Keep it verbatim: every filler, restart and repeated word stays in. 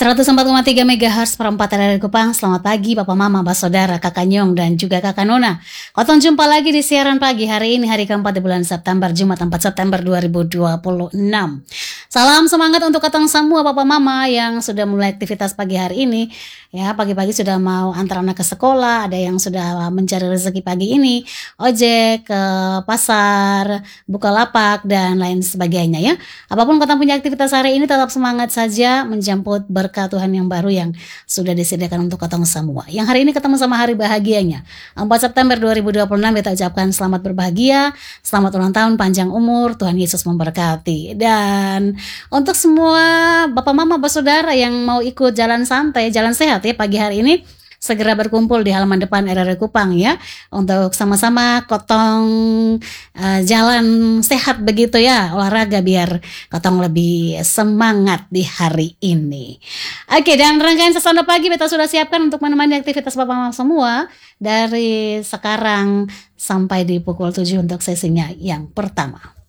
seratus empat koma tiga megahertz perempatan dari Kupang. Selamat pagi Bapak Mama, Bapak Saudara, Kakak Nyong dan juga Kakak Nona. Kotong jumpa lagi di siaran pagi hari ini, hari keempat di bulan September, Jumat empat September dua ribu dua puluh enam. Salam semangat untuk kotong semua Bapak Mama yang sudah mulai aktivitas pagi hari ini. Ya, pagi-pagi sudah mau antar anak ke sekolah, ada yang sudah mencari rezeki pagi ini, ojek, ke pasar, bukalapak dan lain sebagainya ya. Apapun kotong punya aktivitas hari ini, tetap semangat saja menjemput berkat Tuhan yang baru yang sudah disediakan untuk kotong semua. Yang hari ini ketemu sama hari bahagianya, empat September dua ribu dua puluh enam. Kita ucapkan selamat berbahagia, selamat ulang tahun, panjang umur, Tuhan Yesus memberkati. Dan untuk semua Bapak Mama, Bapak Saudara yang mau ikut jalan santai, jalan sehat ya pagi hari ini, segera berkumpul di halaman depan R R Kupang ya, untuk sama-sama kotong uh, jalan sehat begitu ya, olahraga biar kotong lebih semangat di hari ini. Oke, dan rangkaian Sesanda Pagi kita sudah siapkan untuk menemani aktivitas Bapak Mama semua dari sekarang sampai di pukul tujuh untuk sesinya yang pertama.